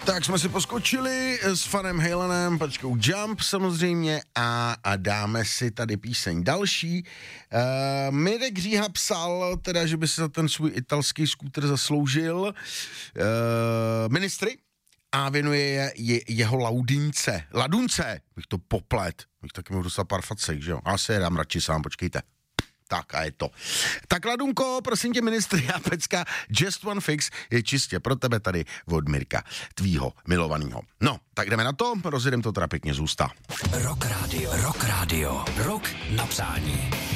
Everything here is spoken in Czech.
Tak jsme si poskočili s Vanem Halenem, pačkou Jump samozřejmě a dáme si tady píseň další. Mirek Říha psal teda, že by se za ten svůj italský skútr zasloužil ministry a věnuje jeho ladunce, bych to poplet, bych taky mohl dostat pár facek, že jo, asi je dám radši sám, počkejte. Tak a je to. Tak Ladunko, prosím tě, ministry a pecka, Just One Fix je čistě pro tebe tady od Mirka, tvýho milovanýho. No, tak jdeme na to, rozjedem to teda pěkně zůsta. Rock Radio, rok na přání.